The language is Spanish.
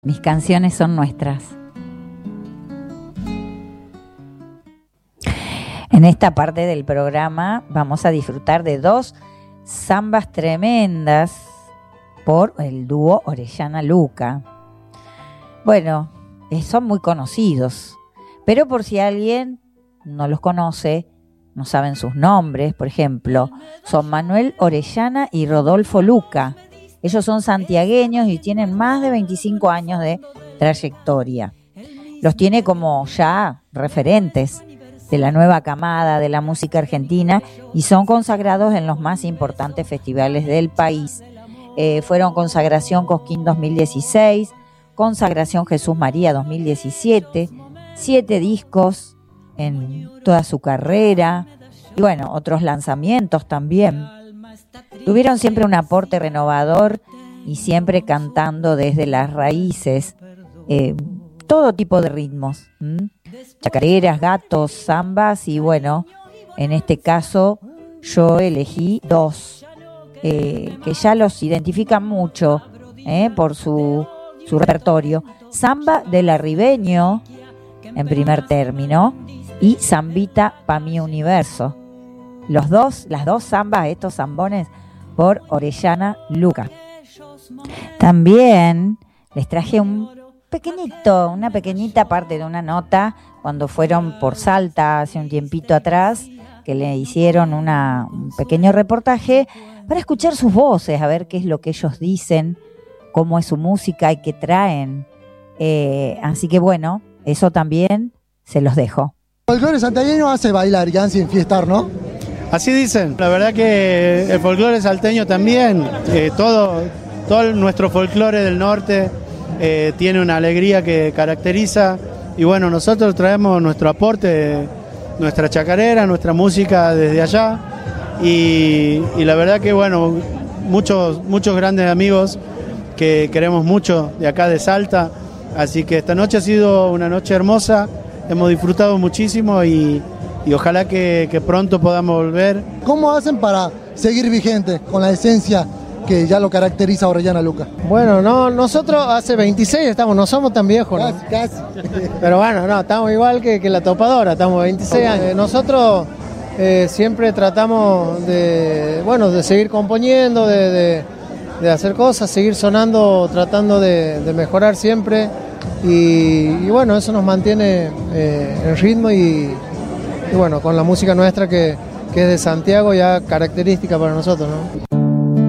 Mis canciones son nuestras. En esta parte del programa vamos a disfrutar de dos zambas tremendas por el dúo Orellana Luca. Bueno, son muy conocidos, pero por si alguien no los conoce, no saben sus nombres, por ejemplo, son Manuel Orellana y Rodolfo Luca. Ellos son santiagueños y tienen más de 25 años de trayectoria. Los tiene como ya referentes de la nueva camada de la música argentina y son consagrados en los más importantes festivales del país. Fueron Consagración Cosquín 2016, Consagración Jesús María 2017, 7 discos en toda su carrera y bueno, otros lanzamientos también. Tuvieron siempre un aporte renovador y siempre cantando desde las raíces, todo tipo de ritmos, chacareras, gatos, zambas y bueno, en este caso yo elegí dos que ya los identifican mucho por su repertorio. Zamba del Arribeño en primer término y Zambita pa' mi universo. Las dos zambas, estos zambones por Orellana Luca. También les traje una pequeñita parte de una nota cuando fueron por Salta hace un tiempito atrás, que le hicieron un pequeño reportaje para escuchar sus voces, a ver qué es lo que ellos dicen, cómo es su música y qué traen. Así que bueno, eso también se los dejo. El folclore santiagueño hace bailar y hace enfiestar, ¿no? Así dicen, la verdad que el folclore salteño también, todo nuestro folclore del norte tiene una alegría que caracteriza y bueno, nosotros traemos nuestro aporte, nuestra chacarera, nuestra música desde allá y la verdad que bueno, muchos grandes amigos que queremos mucho de acá de Salta, así que esta noche ha sido una noche hermosa, hemos disfrutado muchísimo y ojalá que pronto podamos volver. ¿Cómo hacen para seguir vigentes con la esencia que ya lo caracteriza a Orellana Luca? Bueno, no, nosotros hace 26 estamos, no somos tan viejos, ¿no? Casi. Pero bueno, no, estamos igual que la topadora, estamos 26 años. Nosotros siempre tratamos de seguir componiendo, de hacer cosas, seguir sonando, tratando de mejorar siempre. Y bueno, eso nos mantiene en ritmo y bueno, con la música nuestra que es de Santiago ya característica para nosotros, ¿no?